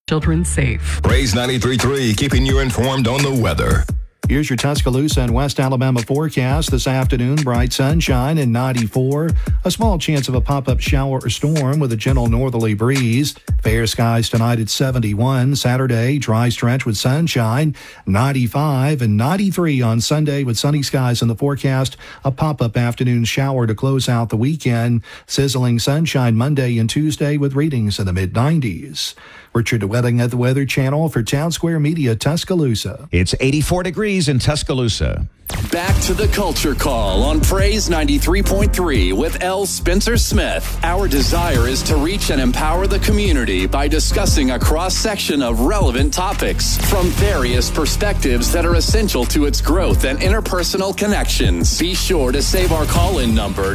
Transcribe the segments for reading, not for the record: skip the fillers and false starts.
Children safe. Praise 93.3, keeping you informed on the weather. Here's your Tuscaloosa and West Alabama forecast. This afternoon, bright sunshine and 94. A small chance of a pop-up shower or storm with a gentle northerly breeze. Fair skies tonight at 71. Saturday, dry stretch with sunshine, 95 and 93 on Sunday with sunny skies in the forecast. A pop-up afternoon shower to close out the weekend. Sizzling sunshine Monday and Tuesday with readings in the mid-90s. Richard DeWetting at the Weather Channel for Town Square Media, Tuscaloosa. It's 84 degrees in Tuscaloosa. Back to the Culture Call on Praise 93.3 with L. Spencer Smith. Our desire is to reach and empower the community by discussing a cross-section of relevant topics from various perspectives that are essential to its growth and interpersonal connections. Be sure to save our call-in number,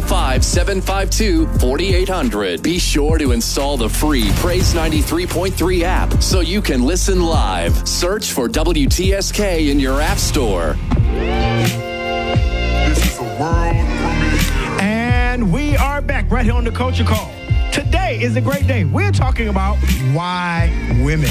205-752-4800. Be sure to install the free Praise 93.3 app so you can listen live. Search for WTSK in your app store. This is a world premiere. And we are back right here on the Culture Call. Today is a great day. We're talking about why women.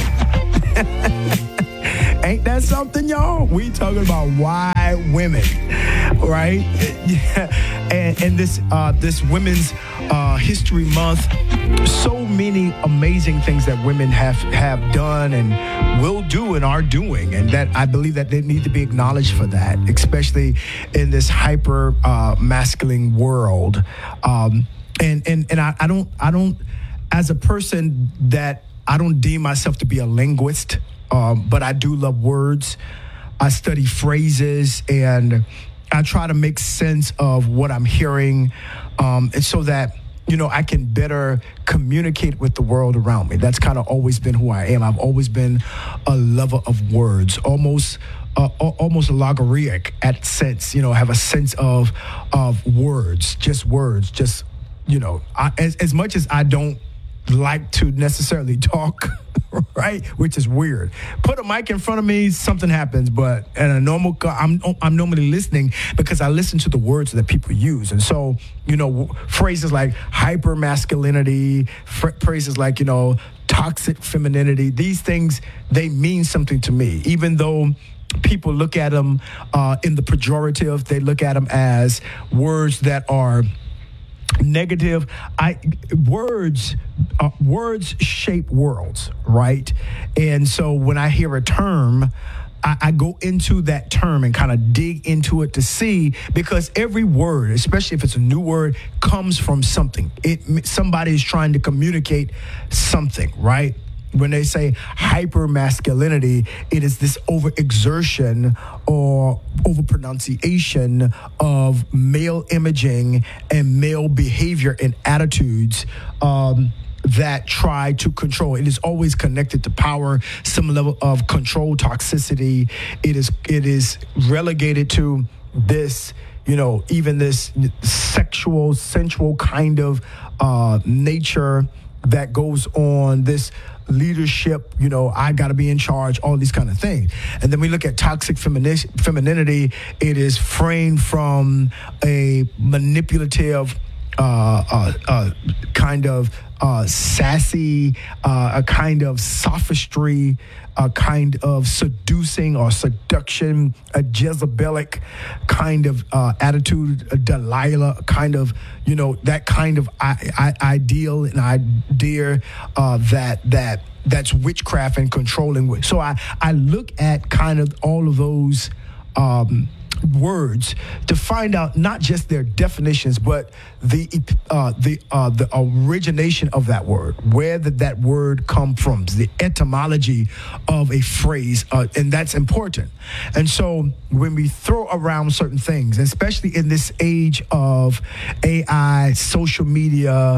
Ain't that something, y'all? We talking about why women, right? And this Women's History Month, so many amazing things that women have done and will do and are doing, and that I believe that they need to be acknowledged for that, especially in this hyper masculine world. And I don't, as a person that I don't deem myself to be a linguist. But I do love words. I study phrases, and I try to make sense of what I'm hearing, and so that, I can better communicate with the world around me. That's kind of always been who I am. I've always been a lover of words, almost logorrheic at sense, have a sense of words, just as much as I don't like to necessarily talk, right? Which is weird. Put a mic in front of me, something happens. But in a normal, I'm normally listening because I listen to the words that people use. And so, phrases like hyper masculinity, phrases like, toxic femininity, these things, they mean something to me, even though people look at them in the pejorative. They look at them as words that are negative. Words shape worlds, right? And so when I hear a term, I go into that term and kind of dig into it to see, because every word, especially if it's a new word, comes from something. Somebody is trying to communicate something, right? When they say hyper masculinity, it is this overexertion or overpronunciation of male imaging and male behavior and attitudes that try to control. It is always connected to power, some level of control, toxicity. It is relegated to this, even this sexual, sensual kind of nature that goes on, this leadership, I got to be in charge, all these kind of things. And then we look at toxic femininity. It is framed from a manipulative kind of sassy, a kind of sophistry, a kind of seducing or seduction, a Jezebelic kind of attitude, a Delilah kind of, that kind of ideal and idea that's witchcraft and controlling. So I look at kind of all of those words to find out not just their definitions, but the origination of that word. Where did that word come from? The etymology of a phrase, and that's important. And so when we throw around certain things, especially in this age of AI, social media,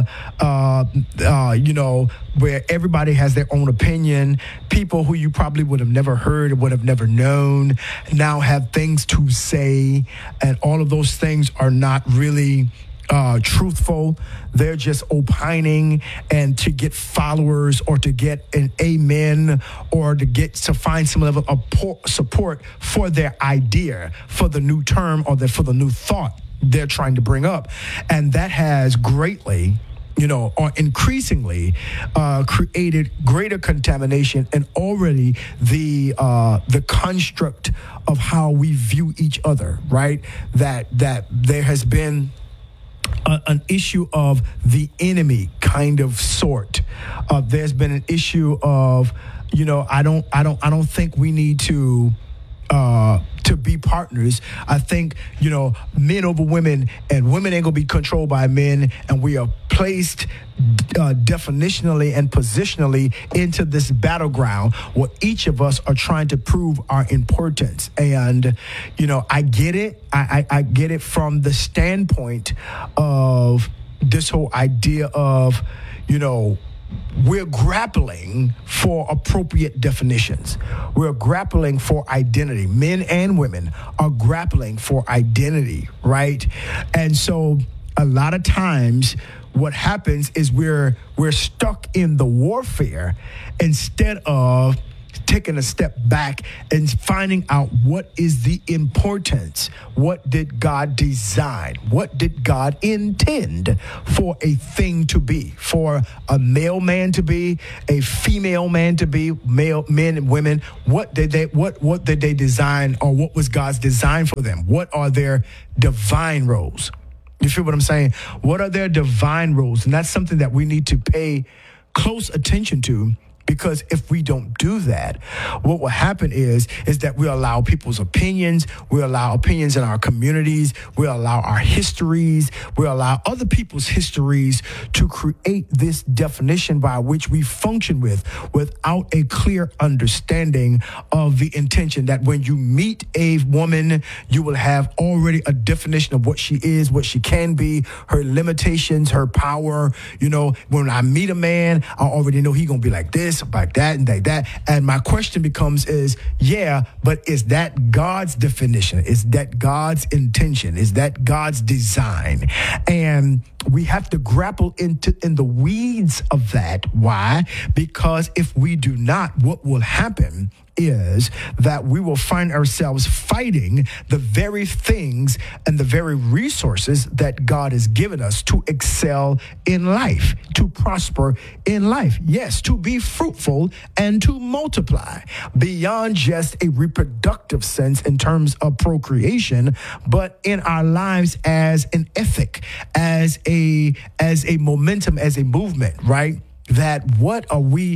where everybody has their own opinion, people who you probably would have never heard or would have never known now have things to say, and all of those things are not really truthful. They're just opining and to get followers or to get an amen or to find some level of support for their idea, for the new term or for the new thought they're trying to bring up. And that has greatly or increasingly created greater contamination and already the construct of how we view each other, right? That there has been an issue of the enemy kind of sort. There's been an issue of, I don't think we need to be partners. I think, men over women, and women ain't gonna be controlled by men, and we are placed definitionally and positionally into this battleground where each of us are trying to prove our importance. And, I get it. I get it from the standpoint of this whole idea of, we're grappling for appropriate definitions. We're grappling for identity. Men and women are grappling for identity, right? And so a lot of times what happens is we're stuck in the warfare instead of taking a step back and finding out what is the importance. What did God design? What did God intend for a thing to be? For a male man to be, a female man to be, male men and women. What did they design, or what was God's design for them? What are their divine roles? You feel what I'm saying? What are their divine roles? And that's something that we need to pay close attention to. Because if we don't do that, what will happen is that we allow people's opinions, we allow opinions in our communities, we allow our histories, we allow other people's histories to create this definition by which we function without a clear understanding of the intention that when you meet a woman, you will have already a definition of what she is, what she can be, her limitations, her power. When I meet a man, I already know he's going to be like this, like that, and like that. And my question becomes but is that God's definition? Is that God's intention? Is that God's design? And we have to grapple in the weeds of that. Why? Because if we do not, what will happen is that we will find ourselves fighting the very things and the very resources that God has given us to excel in life, to prosper in life. Yes, to be fruitful and to multiply beyond just a reproductive sense in terms of procreation, but in our lives as an ethic, as a momentum, as a movement, right? That what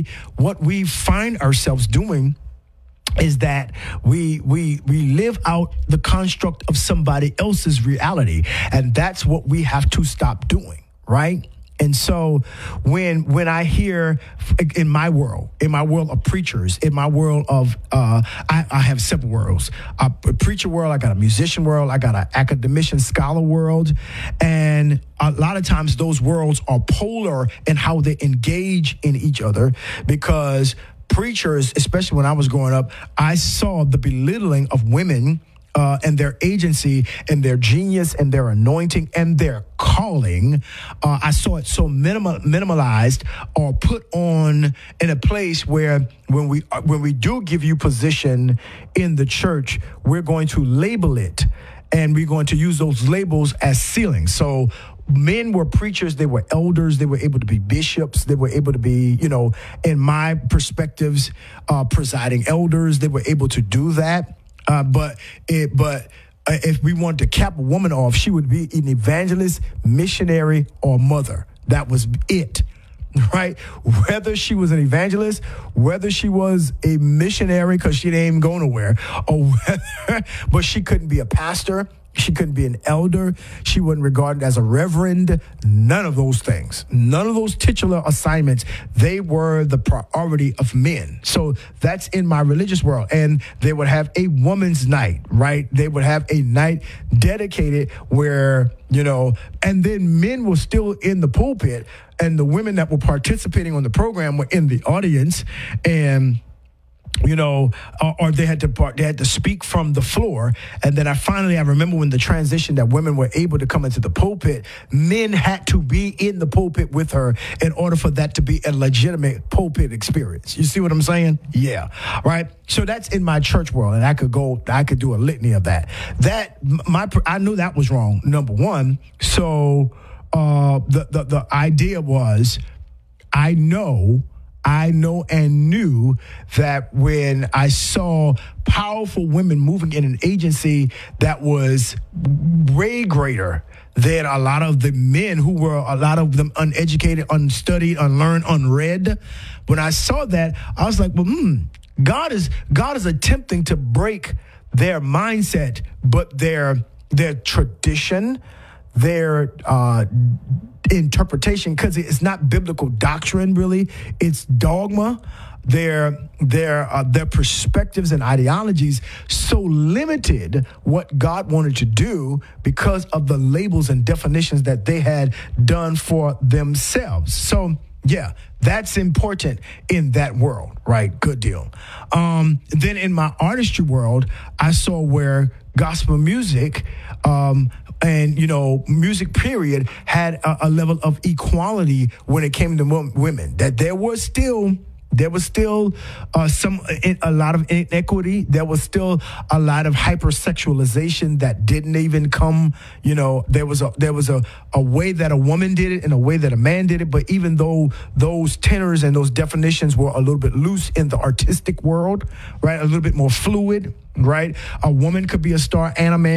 we find ourselves doing is that we live out the construct of somebody else's reality, and that's what we have to stop doing, right? And so when I hear in my world of preachers, in my world of I have several worlds, a preacher world, I got a musician world, I got an academician scholar world, and a lot of times those worlds are polar in how they engage in each other, because preachers, especially when I was growing up, I saw the belittling of women and their agency and their genius and their anointing and their calling. I saw it so minimalized or put on in a place where when we do give you position in the church, we're going to label it, and we're going to use those labels as ceilings. So men were preachers, they were elders, they were able to be bishops, they were able to be, in my perspectives, presiding elders. They were able to do that. But if we wanted to cap a woman off, she would be an evangelist, missionary, or mother. That was it, right? Whether she was an evangelist, whether she was a missionary because she didn't even go nowhere, but she couldn't be a pastor. She couldn't be an elder. She wasn't regarded as a reverend. None of those things. None of those titular assignments. They were the priority of men. So that's in my religious world. And they would have a woman's night, right? They would have a night dedicated where, and then men were still in the pulpit, and the women that were participating on the program were in the audience, and or they had to speak from the floor. And then I remember when the transition that women were able to come into the pulpit, men had to be in the pulpit with her in order for that to be a legitimate pulpit experience. You see what I'm saying? Yeah. Right. So that's in my church world, and I could do a litany of that. I knew that was wrong, number one. So the idea was, I know and knew that when I saw powerful women moving in an agency that was way greater than a lot of the men who were, a lot of them uneducated, unstudied, unlearned, unread. When I saw that, I was like, well, God is attempting to break their mindset, but their tradition, their interpretation, because it's not biblical doctrine, really. It's dogma. Their perspectives and ideologies so limited what God wanted to do because of the labels and definitions that they had done for themselves. So, yeah, that's important in that world, right? Good deal. Then in my artistry world, I saw where gospel music and, music period had a level of equality when it came to women, that there was still a lot of inequity. There was still a lot of hypersexualization that didn't even come. There was a way that a woman did it and a way that a man did it. But even though those tenors and those definitions were a little bit loose in the artistic world, right, a little bit more fluid, right, a woman could be a star and a man